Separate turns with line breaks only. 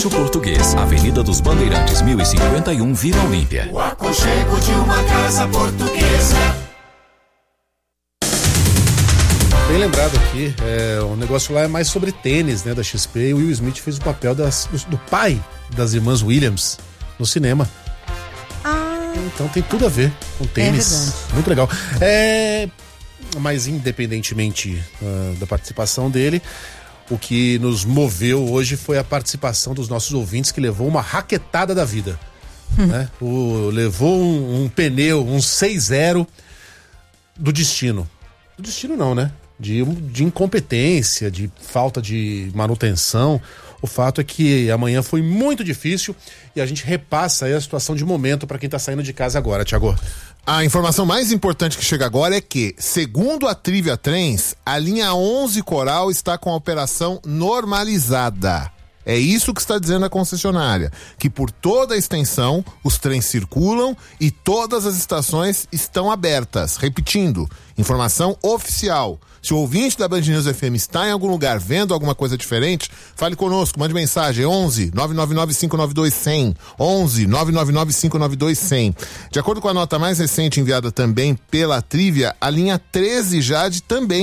Edifício Português, Avenida dos Bandeirantes, 1051, Vila Olímpia.
O aconchego de uma casa portuguesa.
Bem lembrado aqui, o negócio lá é mais sobre tênis, né, da XP, e o Will Smith fez o papel do pai das irmãs Williams no cinema. Então tem tudo a ver com tênis. Muito legal. Mas independentemente da participação dele, o que nos moveu hoje foi a participação dos nossos ouvintes, que levou uma raquetada da vida. Né? Levou um pneu, um 6-0 do destino. Do destino não, né? De incompetência, de falta de manutenção. O fato é que amanhã foi muito difícil e a gente repassa aí a situação de momento para quem tá saindo de casa agora, Thiago.
A informação mais importante que chega agora é que, segundo a Trivia Trens, a linha 11 Coral está com a operação normalizada. É isso que está dizendo a concessionária, que por toda a extensão os trens circulam e todas as estações estão abertas. Repetindo, informação oficial. Se o ouvinte da Band News FM está em algum lugar vendo alguma coisa diferente, fale conosco, mande mensagem 11 999 592 100, 11 999 592 100. De acordo com a nota mais recente enviada também pela Trivia, a linha 13 Jade também